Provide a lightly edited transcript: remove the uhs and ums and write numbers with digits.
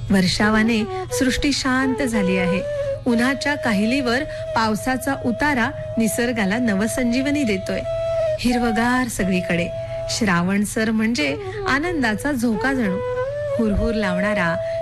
वर्षावाने सृष्टी शांत झाली आहे. उन्हाच्या काहिलीवर पावसाचा उतारा निसर्गाला नवसंजीवनी देतोय. हिरवगार सगळीकडे. श्रावण सर म्हणजे आनंदाचा झोका जणू. हुरहुर लावणारा